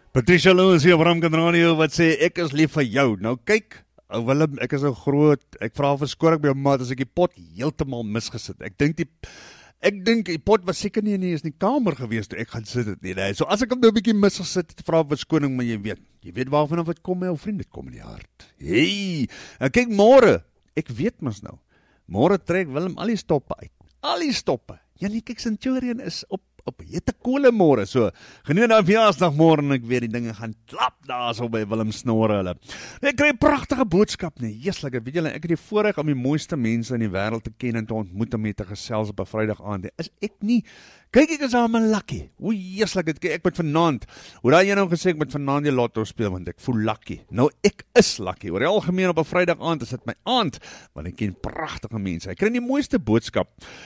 Patricia Loos hier op Ramken Radio wat sê ek is lief vir jou. Nou kyk, Willem, ek is nou groot. Ek vra verskoning by jou maat as ek die pot heeltemal misgesit. Ek dink die pot was seker nie in die kamer gewees toe ek gaan sit het nie. Nee. So as ek hom nou 'n bietjie misgesit het, vra verskoning, maar jy weet waarvan of dit kom, my ou vriend, dit kom in die hart. Hey, en kyk môre, ek weet mos nou. Môre trek Willem al die stoppe uit. Al die stoppe. Ja nee, kyk, Centurion is op hete kolle môre, so geniet nou verjaarsdag môre en ek weet die dinge gaan klap daar so by Willem Snorre hulle. Ek kry 'n pragtige boodskap nie, jeeslik, weet julle, ek het die voorreg om die mooiste mense in die wêreld te ken en te ontmoet en mee te gesels op 'n Vrydag aand. Is ek nie, kyk ek is al my lucky, hoe jeeslik, ek moet vanaand, hoe daai jy nou gesê ek moet vanaand die lotto speel, want ek voel lucky. Nou ek is lucky, oor die algemeen op 'n Vrydag aand is dit my aand, want ek ken pragtige mense. Ek kry die mooiste boodskap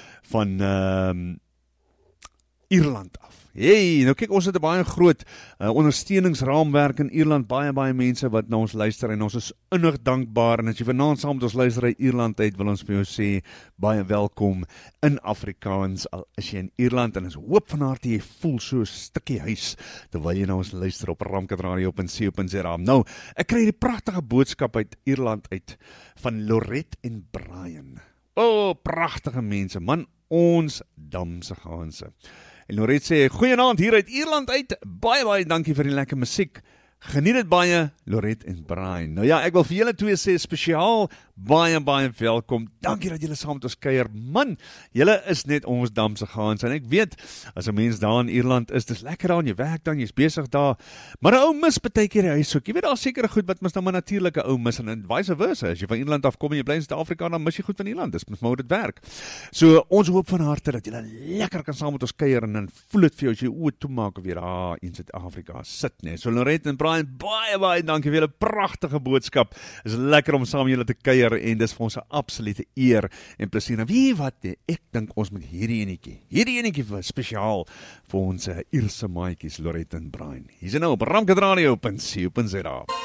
van Ierland af. Hey, nou kyk, ons het 'n baie groot ondersteuningsraamwerk in Ierland, baie mense wat na ons luister en ons is innig dankbaar en as jy vanaand saam met ons luister uit Ierland uit, wil ons vir jou sê, baie welkom in Afrikaans, al is jy in Ierland en ons hoop van harte jy voel so 'n stukkie huis, terwyl jy na ons luister op ramkenradio.co.za. Nou, ek kry die pragtige boodskap uit Ierland uit, van Lorette en Brian. Pragtige mense, man, ons damse gaanse. En Lorette sê, goeienaand hier uit Ierland uit, baie dankie vir die lekker musiek, geniet dit baie, Lorette en Brian. Nou ja, ek wil vir julle twee sê, spesiaal, baie welkom, dankie dat julle saam met ons kuier, man, julle is net ons damse gaans, en ek weet, as 'n mens daar in Ierland is, dis lekker daar, jy werk dan, jy's besig daar, maar 'n ou mis baie keer die huis ook, jy weet, daar sekere goed wat mis nou maar natuurlik 'n ou mis, en vice versa, as jy van Ierland afkom en jy bly in Suid-Afrika, dan mis jy goed van Ierland, dis mos maar hoe dit werk. So, ons hoop van harte dat julle lekker kan saam met ons kuier, en dan voel dit vir jou, as jy oë toemaak, weer in Suid-Afrika sit, nee. So Lorette en Brian, baie dankie vir julle pragtige boodskap, is lekker om saam julle te kuier, en dis vir ons 'n absolute eer en plesier. En wie wat, ek dink ons moet hierdie enetjie spesiaal vir ons Ierse maatjies Lorette en Brian. Hier is nou op ramkenradio.co.za.